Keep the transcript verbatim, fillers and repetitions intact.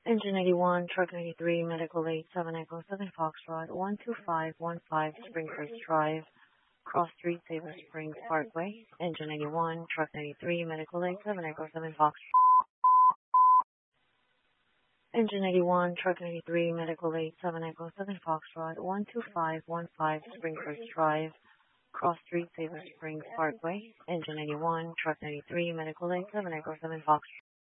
Engine eighty-one, Truck ninety-three, Medical eight seven Echo seven Foxtrot, one two five one five Springhurst Drive, Cross Street, Sabre Springs Parkway. Engine eighty-one, Truck ninety-three, Medical eight seven Echo seven Foxtrot. Engine eighty-one, Truck ninety-three, Medical eight seven Echo seven Foxtrot, one two five one five Springhurst Drive, Cross Street, Sabre Springs Parkway. Engine eighty-one, Truck ninety-three, Medical eight seven Echo seven Foxtrot.